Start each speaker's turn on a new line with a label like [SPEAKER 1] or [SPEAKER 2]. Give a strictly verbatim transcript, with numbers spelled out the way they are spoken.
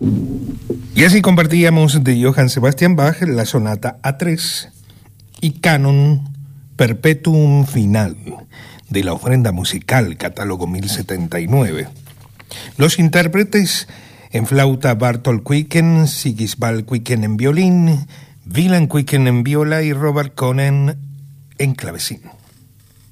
[SPEAKER 1] Y así compartíamos de Johann Sebastian Bach la sonata A tres y Canon Perpetuum Final de la ofrenda musical, catálogo mil setenta y nueve. Los intérpretes en flauta Bartol Quicken, Sigisbald Quicken en violín, Wieland Quicken en viola y Robert Konen en clavecín.